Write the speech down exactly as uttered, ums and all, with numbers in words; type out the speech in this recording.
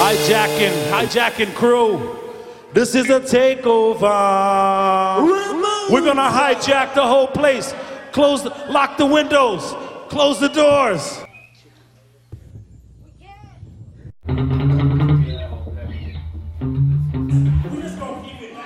Hijacking, hijacking crew. This is a takeover. We're gonna hijack the whole place. Close, the, lock the windows. Close the doors.